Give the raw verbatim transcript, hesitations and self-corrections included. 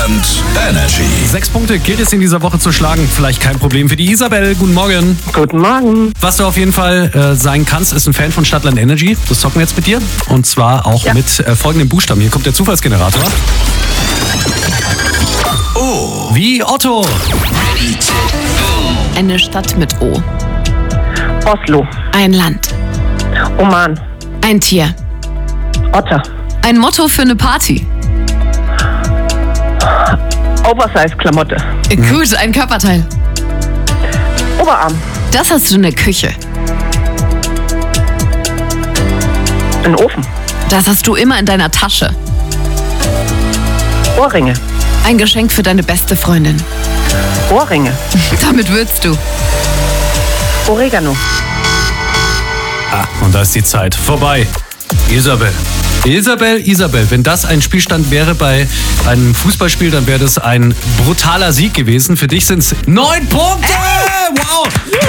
Stadtland Energy. Sechs Punkte gilt es in dieser Woche zu schlagen. Vielleicht kein Problem für die Isabel. Guten Morgen. Guten Morgen. Was du auf jeden Fall äh, sein kannst, ist ein Fan von Stadtland Energy. Das zocken wir jetzt mit dir. Und zwar auch Ja. mit äh, folgendem Buchstaben. Hier kommt der Zufallsgenerator. O. Wie Otto. Eine Stadt mit O. Oslo. Ein Land. Oman. Ein Tier. Otter. Ein Motto für eine Party. Oversize-Klamotte. Gut, ein Körperteil. Oberarm. Das hast du in der Küche. Ein Ofen. Das hast du immer in deiner Tasche. Ohrringe. Ein Geschenk für deine beste Freundin. Ohrringe. Damit würzt du. Oregano. Ah, und da ist die Zeit vorbei. Isabel. Isabel, Isabel, wenn das ein Spielstand wäre bei einem Fußballspiel, dann wäre das ein brutaler Sieg gewesen. Für dich sind es neun Punkte! Wow!